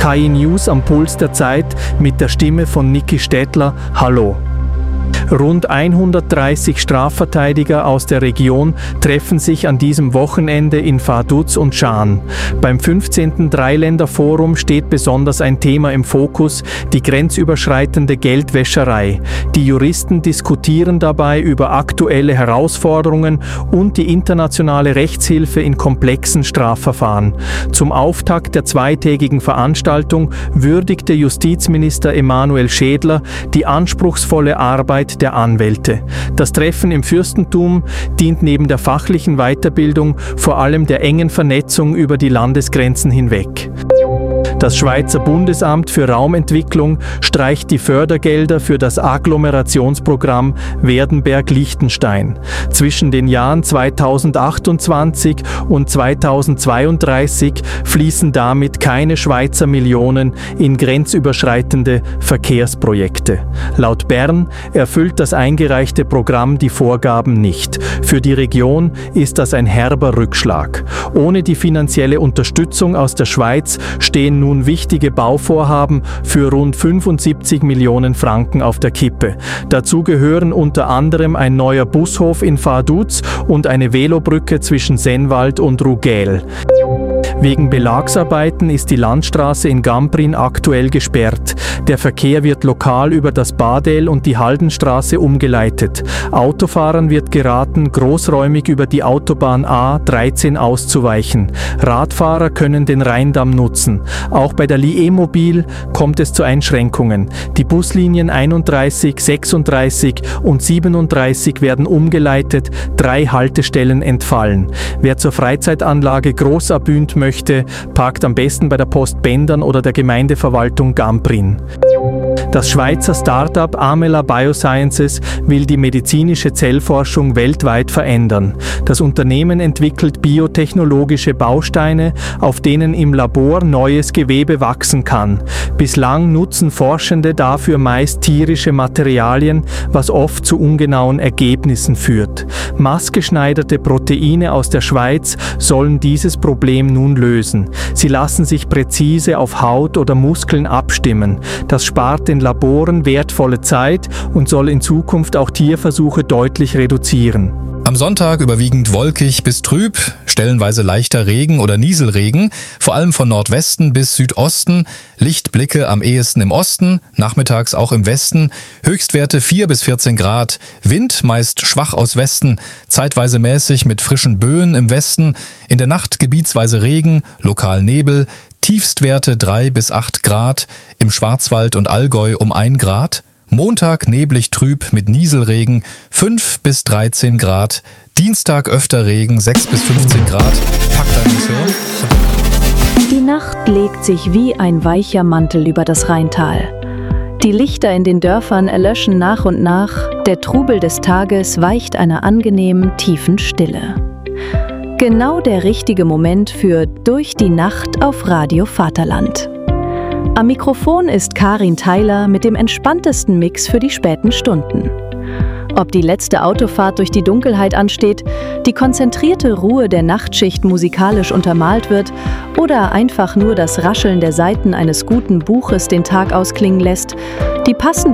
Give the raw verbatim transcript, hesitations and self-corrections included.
K I News am Puls der Zeit mit der Stimme von Niki Städtler. Hallo. Rund hundertdreißig Strafverteidiger aus der Region treffen sich an diesem Wochenende in Vaduz und Schaan. Beim fünfzehnten Dreiländerforum steht besonders ein Thema im Fokus, die grenzüberschreitende Geldwäscherei. Die Juristen diskutieren dabei über aktuelle Herausforderungen und die internationale Rechtshilfe in komplexen Strafverfahren. Zum Auftakt der zweitägigen Veranstaltung würdigte Justizminister Emanuel Schädler die anspruchsvolle Arbeit der Anwälte. Das Treffen im Fürstentum dient neben der fachlichen Weiterbildung vor allem der engen Vernetzung über die Landesgrenzen hinweg. Das Schweizer Bundesamt für Raumentwicklung streicht die Fördergelder für das Agglomerationsprogramm Werdenberg-Liechtenstein. Zwischen den Jahren zweitausendachtundzwanzig und zweitausendzweiunddreißig fließen damit keine Schweizer Millionen in grenzüberschreitende Verkehrsprojekte. Laut Bern erfüllt das eingereichte Programm die Vorgaben nicht. Für die Region ist das ein herber Rückschlag. Ohne die finanzielle Unterstützung aus der Schweiz stehen nun wichtige Bauvorhaben für rund fünfundsiebzig Millionen Franken auf der Kippe. Dazu gehören unter anderem ein neuer Bushof in Vaduz und eine Velobrücke zwischen Sennwald und Rugel. Wegen Belagsarbeiten ist die Landstraße in Gamprin aktuell gesperrt. Der Verkehr wird lokal über das Badel und die Haldenstraße umgeleitet. Autofahrern wird geraten, großräumig über die Autobahn A dreizehn auszuweichen. Radfahrer können den Rheindamm nutzen. Auch bei der Li-E-Mobil kommt es zu Einschränkungen. Die Buslinien einunddreißig, sechsunddreißig und siebenunddreißig werden umgeleitet, drei Haltestellen entfallen. Wer zur Freizeitanlage Großabünd möchte, parkt am besten bei der Post Bendern oder der Gemeindeverwaltung Gamprin. Das Schweizer Start-up Amela Biosciences will die medizinische Zellforschung weltweit verändern. Das Unternehmen entwickelt biotechnologische Bausteine, auf denen im Labor neues Gewebe wachsen kann. Bislang nutzen Forschende dafür meist tierische Materialien, was oft zu ungenauen Ergebnissen führt. Maßgeschneiderte Proteine aus der Schweiz sollen dieses Problem nun lösen. Sie lassen sich präzise auf Haut oder Muskeln abstimmen. Das spart den Laboren wertvolle Zeit und soll in Zukunft auch Tierversuche deutlich reduzieren. Am Sonntag überwiegend wolkig bis trüb, stellenweise leichter Regen oder Nieselregen, vor allem von Nordwesten bis Südosten, Lichtblicke am ehesten im Osten, nachmittags auch im Westen, Höchstwerte vier bis vierzehn Grad, Wind meist schwach aus Westen, zeitweise mäßig mit frischen Böen im Westen, in der Nacht gebietsweise Regen, lokal Nebel, Tiefstwerte drei bis acht Grad, im Schwarzwald und Allgäu um ein Grad, Montag neblig trüb mit Nieselregen, fünf bis dreizehn Grad. Dienstag öfter Regen, sechs bis fünfzehn Grad. Packt dein Hirn. Die Nacht legt sich wie ein weicher Mantel über das Rheintal. Die Lichter in den Dörfern erlöschen nach und nach. Der Trubel des Tages weicht einer angenehmen, tiefen Stille. Genau der richtige Moment für Durch die Nacht auf Radio Vaterland. Am Mikrofon ist Karin Theiler mit dem entspanntesten Mix für die späten Stunden. Ob die letzte Autofahrt durch die Dunkelheit ansteht, die konzentrierte Ruhe der Nachtschicht musikalisch untermalt wird oder einfach nur das Rascheln der Seiten eines guten Buches den Tag ausklingen lässt, die passende